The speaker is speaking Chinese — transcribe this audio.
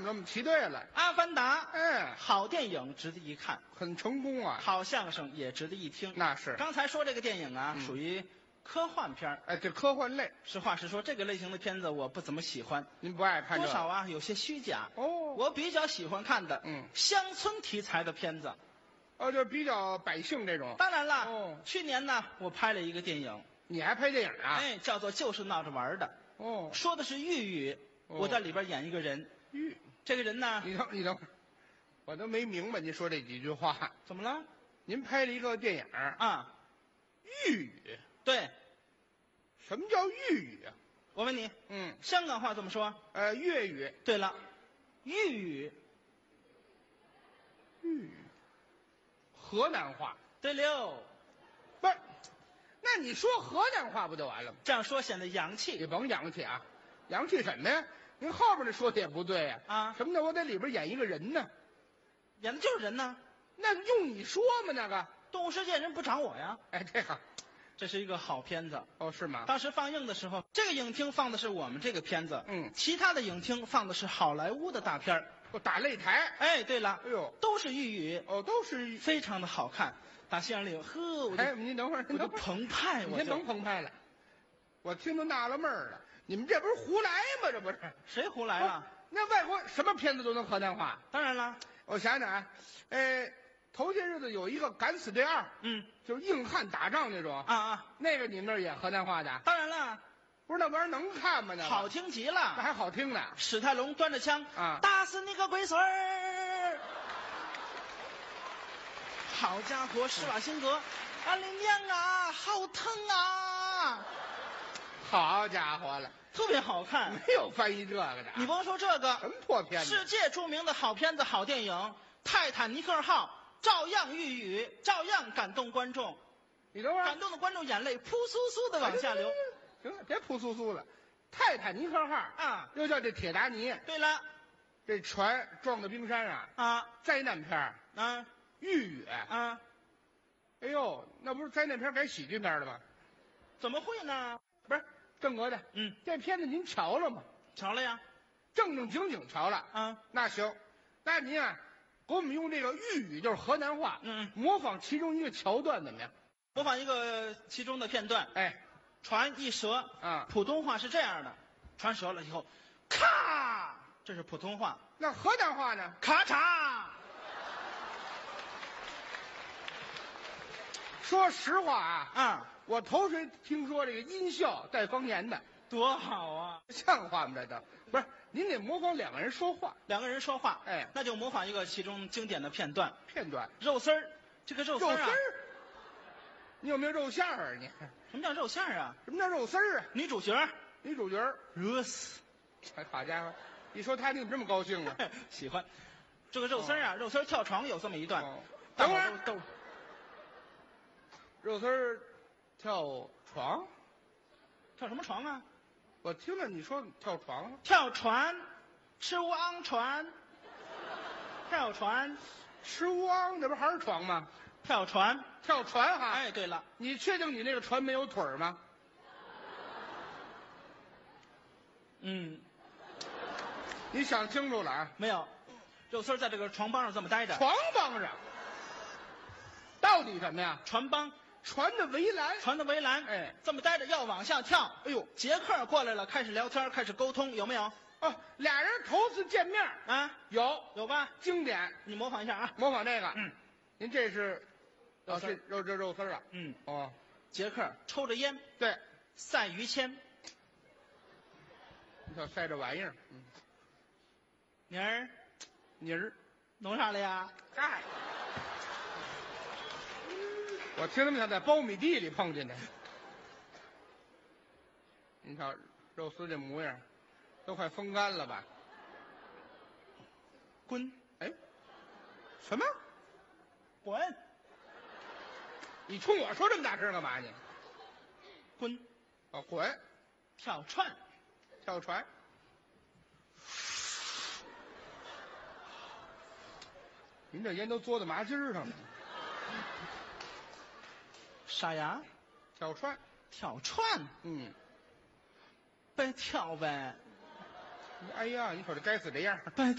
那么齐对了。 阿凡达，好电影值得一看， 很成功啊。 好相声也值得一听。 那是。 刚才说这个电影啊，属于科幻片。 这科幻类。 实话实说，这个类型的片子我不怎么喜欢。 您不爱看这个？ 多少啊，有些虚假。 哦。 我比较喜欢看的，乡村题材的片子。 就比较百姓这种。 当然了，去年呢，我拍了一个电影。 你还拍电影啊？ 叫做《就是闹着玩的》。说的是豫语，我在里边演一个人。这个人呢？ 你等会儿，我都没明白您说这几句话。 怎么了？ 您拍了一个电影啊？ 豫语。 对。 什么叫豫语啊？ 我问你，香港话怎么说？ 粤语。 对了，豫语。 豫语。河南话。 对了。 不是，那你说河南话不就完了吗？ 这样说显得洋气。 你甭洋气啊，洋气什么呀？您后边那说的也不对呀。什么叫我在里边演一个人呢？ 演的就是人呢。 那用你说吗？那个动物世界人不找我呀。 这个， 这是一个好片子。 是吗？ 当时放映的时候，这个影厅放的是我们这个片子，其他的影厅放的是好莱坞的大片儿。 打擂台。 对了，都是豫语。 都是非常的好看。打戏院里， 您等会儿， 我就澎湃， 您甭澎湃了，我听都纳了闷了，你们这不是胡来吗？这不是？ 谁胡来了？ 那外国什么片子都能河南话？ 当然了， 我想想啊，头些日子有一个《敢死队2》，就是硬汉打仗那种那个你们那儿演河南话的？ 当然了， 不是那玩意儿能看吗？那好听极了， 那还好听呢。 史泰龙端着枪打死你个龟孙儿！好家伙，施瓦辛格，俺的娘啊，好疼啊！ 好家伙了， 特别好看， 没有翻译这个的。 你甭说这个， 什么破片子？ 世界著名的好片子、好电影《泰坦尼克号》照样豫语，照样感动观众。 你等会儿， 感动的观众眼泪扑簌簌的往下流。 行了，别扑簌簌了。泰坦尼克号又叫这铁达尼。 对了， 这船撞到冰山灾难片豫语哎呦，那不是灾难片改喜剧片了吗？ 怎么会呢？ 不是正格的，这片子您瞧了吗？ 瞧了呀， 正正经经瞧了那行，那您给我们用这个豫语，就是河南话，模仿其中一个桥段怎么样？ 模仿一个其中的片段。船一折普通话是这样的，船折了以后，咔，这是普通话。 那河南话呢？ 咔嚓。 说实话我头回听说这个音效带方言的， 多好啊！ 像话吗？这都不是，您得模仿两个人说话，那就模仿一个其中经典的片段。肉丝儿，这个肉丝儿你有没有肉馅儿你什么叫肉馅儿啊？ 什么叫肉丝儿女主角热死！好家伙，一说他你怎么这么高兴呢？ 喜欢这个肉丝儿肉丝儿跳床有这么一段。 等会儿，肉丝儿跳床， 跳什么床啊？ 我听了你说跳床， 跳船，吃汪船，跳船， 吃汪，那不还是床吗？ 跳船哈！ 对了， 你确定你那个船没有腿吗？你想清楚了没有，肉丝在这个床帮上这么待着。 床帮上，到底什么呀？ 船帮， 船的围栏。 这么待着要往下跳。 哎呦， 杰克过来了，开始聊天，开始沟通，有没有？ 俩人头次见面有吧？ 经典， 你模仿一下模仿这个。您这是肉丝杰克抽着烟， 对， 赛于谦。 你瞧晒这玩意儿， 妮儿，弄啥了呀？ 我听他们想在苞米地里碰见的。你瞧肉丝这模样，都快风干了吧？ 滚！ 什么？ 滚！ 你冲我说这么大声干嘛你？ 滚！ 滚！ 跳船。 您这烟都嘬到麻筋上了。 啥呀？ 跳船。 别跳呗。 哎呀，你瞅这该死这样。